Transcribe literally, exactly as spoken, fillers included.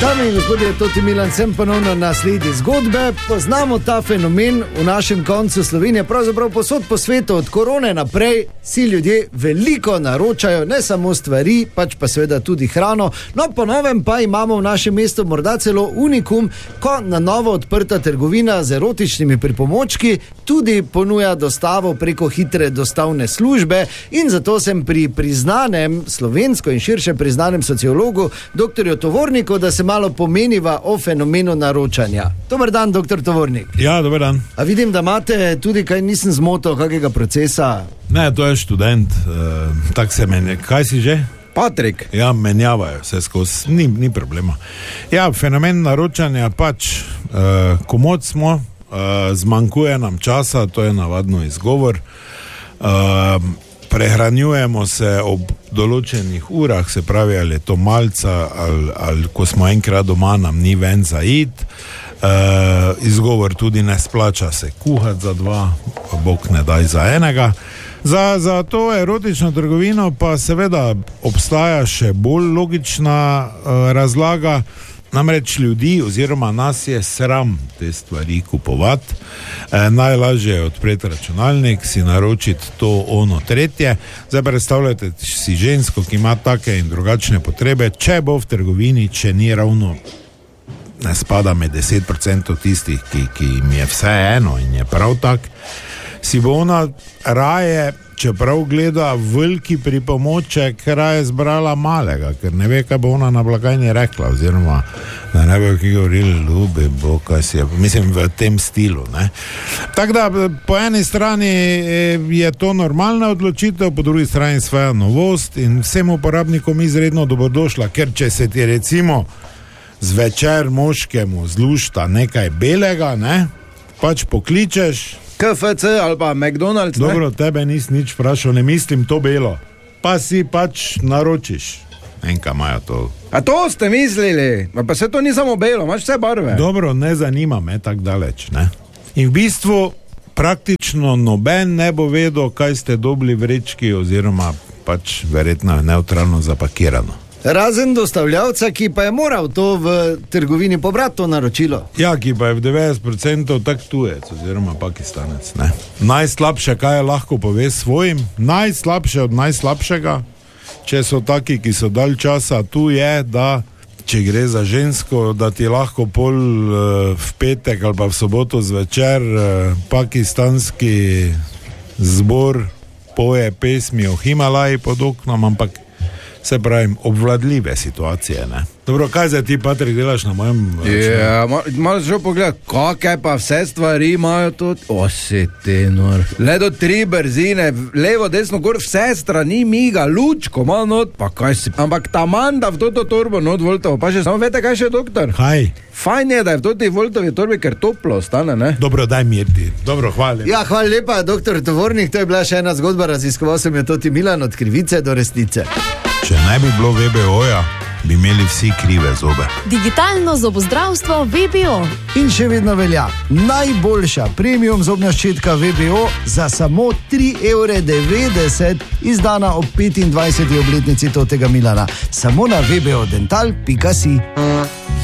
Dame in gospodje, Toti Milan, sem ponovno na sledi zgodbe. Poznamo ta fenomen v našem koncu Slovenije, pravzaprav posod po svetu, od korone naprej si ljudje veliko naročajo, ne samo stvari, pač pa seveda tudi hrano. No, po novem pa imamo v našem mestu morda celo unikum, ko na novo odprta trgovina z erotičnimi pripomočki tudi ponuja dostavo preko hitre dostavne službe, in zato sem pri priznanem slovensko in širše priznanem sociologu, doktorju Tovorniku, da se malo pomeniva o fenomenu naročanja. Dobar dan, doktor Tovornik. Ja, dobar dan. A vidim, da imate tudi, kaj nisem zmotil, kakega procesa? Ne, to je študent, uh, tak se meni. Kaj si že? Patrik. Ja, menjavajo se skozi, ni, ni problema. Ja, fenomen naročanja pač, uh, komod smo, uh, zmanjkuje nam časa, to je navadno izgovor. Uh, prehranjujemo se ob določenih urah, se pravi, ali je to malca, ali, ali ko smo enkrat doma, nam ni ven za id. Uh, izgovor tudi ne splača se kuhati za dva, bog ne daj za enega. Za, za to erotično trgovino pa seveda obstaja še bolj logična uh, razlaga. Namreč ljudi oziroma nas je sram te stvari kupovati. E, najlažje je odpreti računalnik, si naročiti to, ono, tretje. Zdaj predstavljate si žensko, ki ima take in drugačne potrebe, če bo v trgovini, če ni ravno, ne spada med deset procentov tistih, ki, ki jim je vse eno in je prav tak, si bo ona raje, čeprav gleda veliki pripomoček, raje zbrala malega, ker ne ve, kaj bo ona na blagajni rekla, oziroma da ne bo ki govorili, ljubi bo, kaj si je, mislim, v tem stilu, ne. Tako da, po eni strani je to normalna odločitev, po drugi strani svoja novost in vsem uporabnikom izredno dobrodošla, ker če se ti recimo zvečer moškemu zlušta nekaj belega, ne, pač pokličeš K F C ali pa McDonald's, ne? Dobro, tebe nis nič vprašal, ne mislim to belo. Pa si pač naročiš. Enka imajo to. A to ste mislili? Pa se to ni samo belo, imaš vse barve. Dobro, ne zanima me tak daleč, ne? In v bistvu praktično noben ne bo vedel, kaj ste dobili v vrečki, oziroma pač verjetno je neutralno zapakirano. Razen dostavljavca, ki pa je moral to v trgovini pobrati to naročilo. Ja, ki pa je v devetdeset procentov tak tujec, oziroma Pakistanec, ne. Najslabše, kaj je lahko pove svojim, najslabše od najslabšega, če so taki, ki so dalj časa tu, je, da če gre za žensko, da ti lahko pol uh, v petek ali pa v soboto zvečer uh, pakistanski zbor poje pesmi o Himalaji pod oknom, ampak se pravim, obvladljive situacije, ne. Dobro, kaj zdaj ti, Patrik, delaš na mojem... Ja, malo mal že pogledaj, kakaj pa vse stvari imajo tudi. O, si ti nor. Ledo tri brzine, levo, desno, gor, vse strani miga, lučko, malo not, pa kaj si... Ampak ta manda v toto torbo not voltovo, pa še samo vete, kaj še, doktor? Kaj? Fajn je, da je v toti voltovi torbi, ker toplo ostane, ne? Dobro, daj mirti. Dobro, hvala. Ja, hvala lepa, doktor Tovornik, to je bila še ena zgodba, raziskoval sem jo Toti Milan, od krivice do resnice. Če ne bi bilo V B O-ja, bi imeli vsi krive zobe. Digitalno zobozdravstvo V B O. In še vedno velja, najboljša premium zobna ščetka V B O za samo tri evre devetdeset, izdana ob petindvajseti obletnici Totega Milana. Samo na v b o dental pika si.